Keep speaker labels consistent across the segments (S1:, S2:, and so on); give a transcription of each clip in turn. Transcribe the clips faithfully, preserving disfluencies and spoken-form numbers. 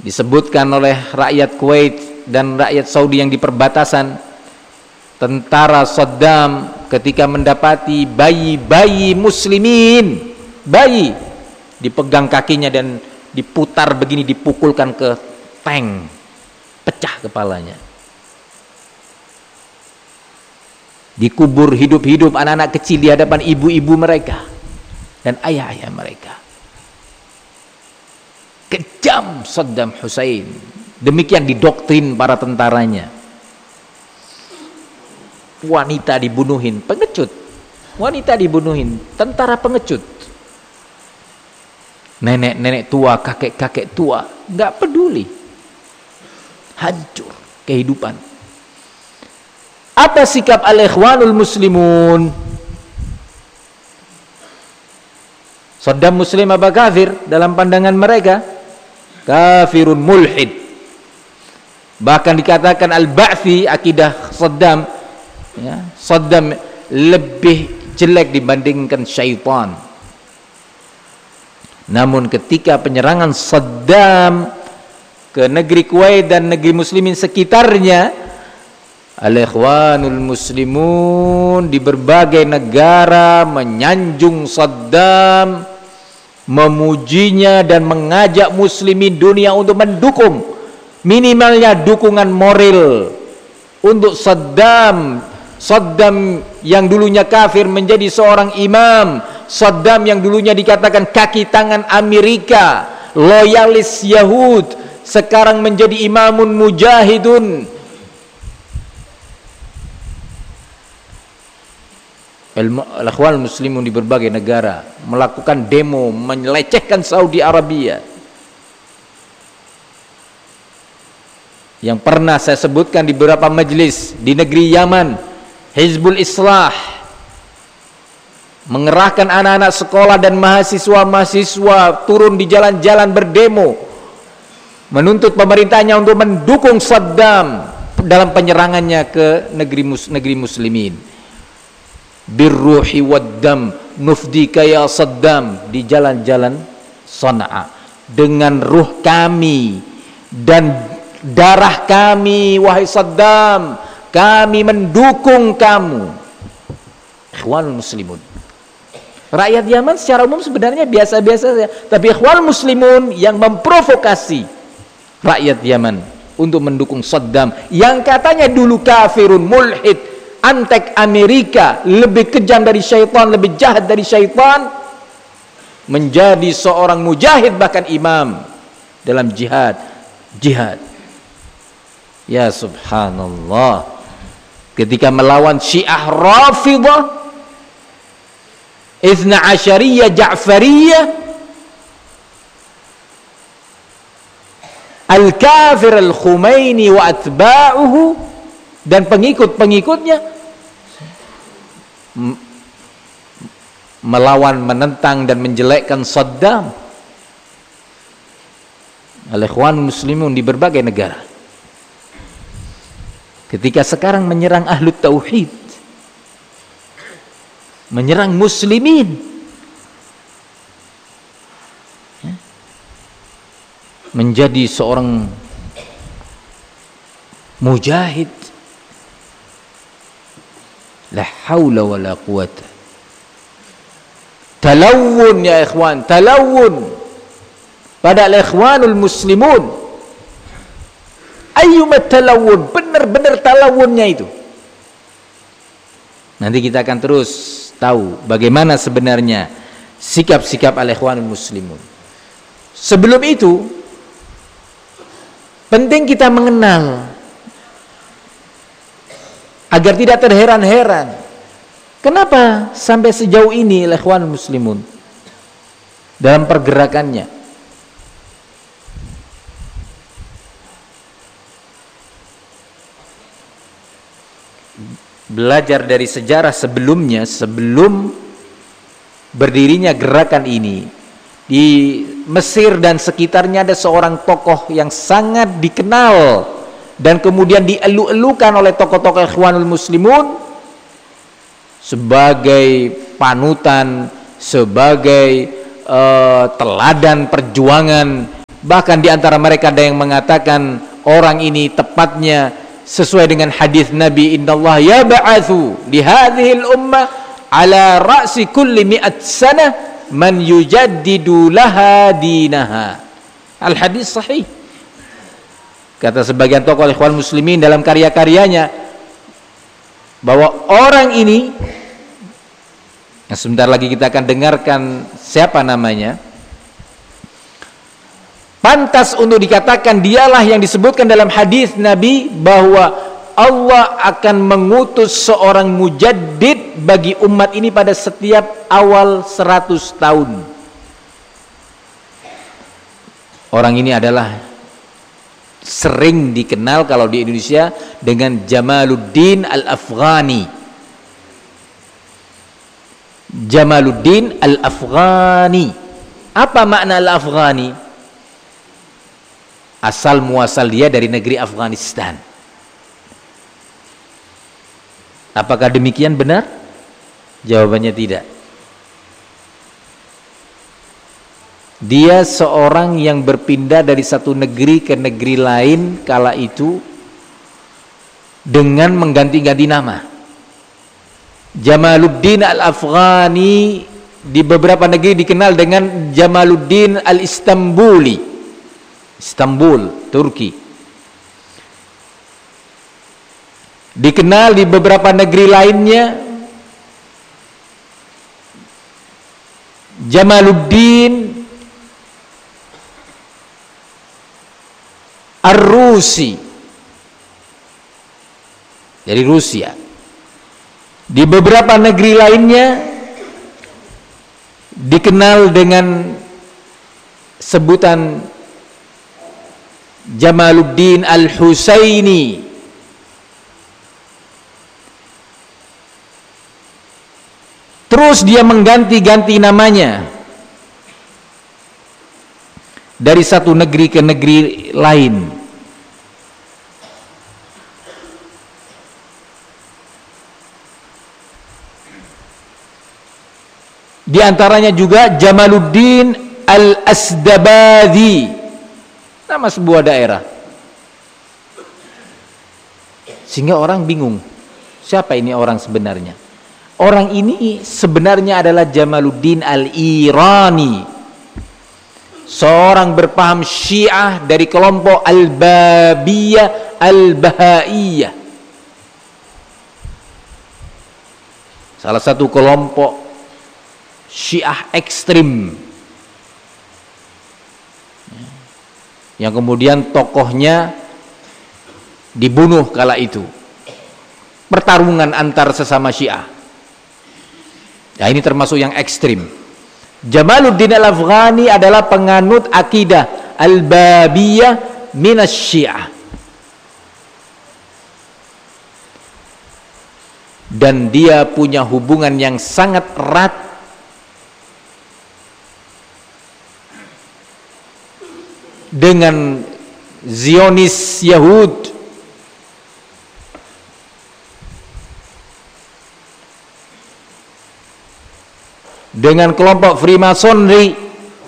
S1: disebutkan oleh rakyat Kuwait dan rakyat Saudi yang di perbatasan, tentara Saddam ketika mendapati bayi-bayi muslimin, bayi dipegang kakinya dan diputar begini, dipukulkan ke tank, pecah kepalanya, dikubur hidup-hidup anak-anak kecil di hadapan ibu-ibu mereka dan ayah-ayah mereka. Kejam Saddam Hussein, demikian didoktrin para tentaranya. Wanita dibunuhin, pengecut, wanita dibunuhin, tentara pengecut, nenek-nenek tua, kakek-kakek tua, nggak peduli, hancur kehidupan. Apa sikap al-ikhwanul muslimun? Saddam muslim apa kafir dalam pandangan mereka? Kafirun mulhid. Bahkan dikatakan al-Ba'thi, akidah Saddam, ya, Saddam lebih jelek dibandingkan syaitan. Namun ketika penyerangan Saddam ke negeri Kuwait dan negeri muslimin sekitarnya, al-ikhwanul muslimun di berbagai negara menyanjung Saddam, memujinya dan mengajak muslimin dunia untuk mendukung, minimalnya dukungan moral untuk Saddam. Saddam yang dulunya kafir menjadi seorang imam, Saddam yang dulunya dikatakan kaki tangan Amerika, loyalis Yahud, sekarang menjadi imamun mujahidun. Al-ikhwan muslimun di berbagai negara melakukan demo melecehkan Saudi Arabia. Yang pernah saya sebutkan di beberapa majelis di negeri Yaman, Hizbul Islah mengerahkan anak-anak sekolah dan mahasiswa-mahasiswa turun di jalan-jalan berdemo menuntut pemerintahnya untuk mendukung Saddam dalam penyerangannya ke negeri mus negeri muslimin. Birruhi waddam nufdika ya Saddam, di jalan-jalan Sana'a, dengan ruh kami dan darah kami wahai Saddam, kami mendukung kamu. Ikhwanul muslimun. Rakyat Yaman secara umum sebenarnya biasa-biasa saja, tapi ikhwanul muslimun yang memprovokasi rakyat Yaman untuk mendukung Saddam yang katanya dulu kafirun mulhid, antek Amerika, lebih kejam dari syaitan, lebih jahat dari syaitan, menjadi seorang mujahid bahkan imam dalam jihad. Jihad. Ya subhanallah. Ketika melawan Syiah Rafidah, Ithna Asyariyah Ja'fariyah, Al-Kafir Al-Khumaini wa atba'uhu dan pengikut-pengikutnya melawan, menentang dan menjelekkan Saddam. Al-ikhwan muslimun di berbagai negara. Ketika sekarang menyerang ahlu tauhid, menyerang muslimin, menjadi seorang mujahid, la haula wala quwata. Talawun ya ikhwan, talawun pada al-ikhwanul muslimun. Ayyumat talawun, benar-benar talawunnya itu. Nanti kita akan terus tahu bagaimana sebenarnya sikap-sikap al-ikhwanul muslimun. Sebelum itu penting kita mengenal agar tidak terheran-heran kenapa sampai sejauh ini al-ikhwanul muslimun dalam pergerakannya. Belajar dari sejarah sebelumnya, sebelum berdirinya gerakan ini, di Mesir dan sekitarnya ada seorang tokoh yang sangat dikenal dan kemudian dielu-elukan oleh tokoh-tokoh ikhwanul muslimun sebagai panutan, sebagai uh, teladan perjuangan Bahkan di antara mereka ada yang mengatakan orang ini tepatnya sesuai dengan hadis Nabi, innallaha yab'atsu li hadhil ummah ala ra'si kulli mi'at sanah man yujaddidu laha dinaha. Al hadis sahih. Kata sebagian tokoh ikhwan muslimin dalam karya-karyanya bahwa orang ini, nah sebentar lagi kita akan dengarkan siapa namanya, pantas untuk dikatakan dialah yang disebutkan dalam hadis Nabi bahwa Allah akan mengutus seorang mujaddid bagi umat ini pada setiap awal seratus tahun. Orang ini adalah sering dikenal kalau di Indonesia dengan Jamaluddin Al-Afghani. Jamaluddin Al-Afghani. Apa makna Al-Afghani? Asal muasal dia dari negeri Afghanistan. Apakah demikian benar? Jawabannya tidak. Dia seorang yang berpindah dari satu negeri ke negeri lain kala itu dengan mengganti-ganti nama. Jamaluddin Al-Afghani di beberapa negeri dikenal dengan Jamaluddin Al-Istanbuli, Istanbul, Turki. Dikenal di beberapa negeri lainnya Jamaluddin Ar-Rusi dari Rusia. Di beberapa negeri lainnya dikenal dengan sebutan Jamaluddin Al-Husaini. Terus dia mengganti-ganti namanya dari satu negeri ke negeri lain. Di antaranya juga Jamaluddin Al-Asdabadi, nama sebuah daerah. Sehingga orang bingung, siapa ini orang sebenarnya? Orang ini sebenarnya adalah Jamaluddin Al-Irani, seorang berpaham Syiah dari kelompok Al-Babiyah Al-Bahaiyah, salah satu kelompok Syiah ekstrim yang kemudian tokohnya dibunuh kala itu. Pertarungan antar sesama Syiah. Ya, ini termasuk yang ekstrim. Jamaluddin Al-Afghani adalah penganut akidah Al-Babiyah minas Syiah. Dan dia punya hubungan yang sangat erat dengan Zionis Yahud, dengan kelompok Freemasonry,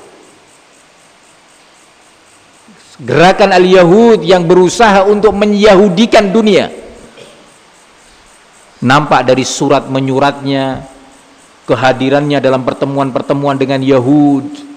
S1: gerakan Al-Yahud yang berusaha untuk menyahudikan dunia. Nampak dari surat menyuratnya, kehadirannya dalam pertemuan-pertemuan dengan Yahud.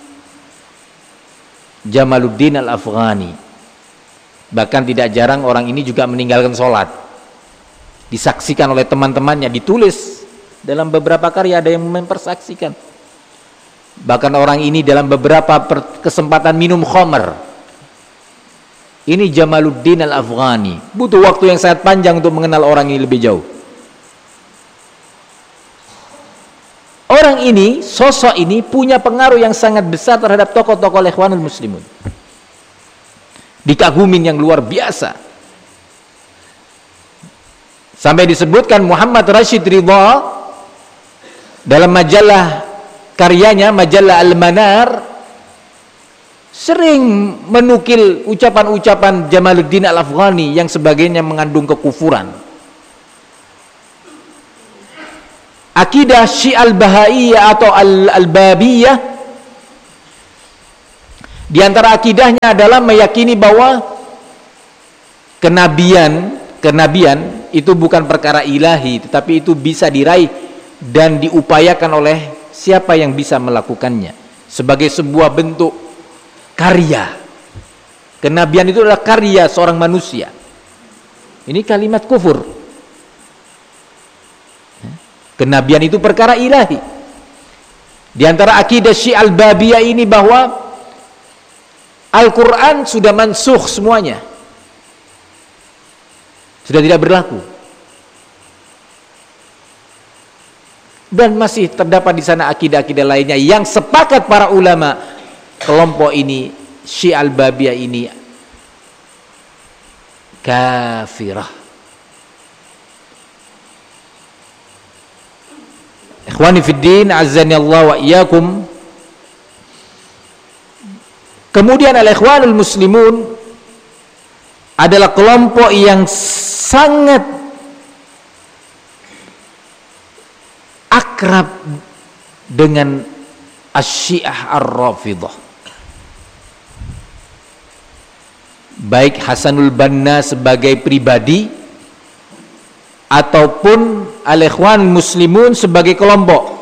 S1: Jamaluddin Al-Afghani, bahkan tidak jarang orang ini juga meninggalkan sholat, disaksikan oleh teman-temannya, ditulis dalam beberapa karya, ada yang mempersaksikan. Bahkan orang ini dalam beberapa kesempatan minum khamr. Ini Jamaluddin Al-Afghani. Butuh waktu yang sangat panjang untuk mengenal orang ini lebih jauh. Orang ini, sosok ini punya pengaruh yang sangat besar terhadap tokoh-tokoh Ikhwanul Muslimun. Dikagumin yang luar biasa. Sampai disebutkan Muhammad Rashid Ridha dalam majalah karyanya, majalah Al-Manar, sering menukil ucapan-ucapan Jamaluddin Al-Afghani yang sebagainya mengandung kekufuran. Akidah Syiah Al-Bahaiyah atau Al-Babiyah Di antara akidahnya adalah meyakini bahwa kenabian, kenabian itu bukan perkara ilahi, tetapi itu bisa diraih dan diupayakan oleh siapa yang bisa melakukannya sebagai sebuah bentuk karya. Kenabian itu adalah karya seorang manusia. Ini kalimat kufur. Kenabian itu perkara ilahi. Di antara akidah Syiah Al-Babiyah ini bahwa Al-Quran sudah mansukh semuanya, sudah tidak berlaku. Dan masih terdapat di sana akidah-akidah lainnya yang sepakat para ulama kelompok ini, Syiah Al-Babiyah ini kafirah. Ikhwani fiddin, azzani Allah wa iyyakum. Kemudian al-ikhwanul muslimun adalah kelompok yang sangat akrab dengan asy-Syiah ar-Rafidhah. Baik Hasanul Banna sebagai pribadi ataupun al-ikhwan muslimun sebagai kelompok.